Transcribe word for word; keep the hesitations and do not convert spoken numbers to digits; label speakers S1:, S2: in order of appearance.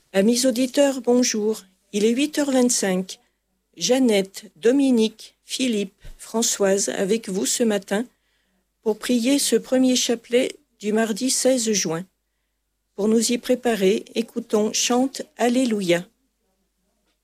S1: Amis auditeurs, bonjour. Il est huit heures vingt-cinq. Jeannette, Dominique, Philippe, Françoise avec vous ce matin pour prier ce premier chapelet du mardi seize juin. Pour nous y préparer, écoutons Chante Alléluia.